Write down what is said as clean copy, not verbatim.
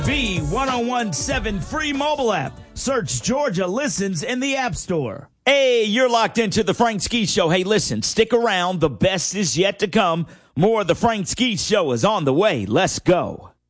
V1017 free mobile app. Search Georgia Listens in the App Store. Hey, you're locked into the Frank Ski Show. Hey, listen, stick around. The best is yet to come. More of the Frank Ski Show is on the way. Let's go.